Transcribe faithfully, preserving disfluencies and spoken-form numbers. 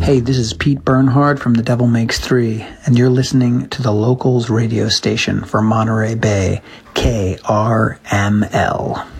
Hey, this is Pete Bernhard from The Devil Makes Three, and you're listening to the Locals radio station for Monterey Bay, K R M L.